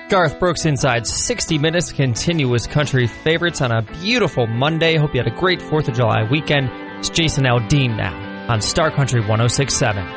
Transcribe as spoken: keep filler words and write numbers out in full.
Garth Brooks inside sixty minutes, continuous country favorites on a beautiful Monday. Hope you had a great fourth of July weekend. It's Jason Aldean now on Star Country one oh six point seven.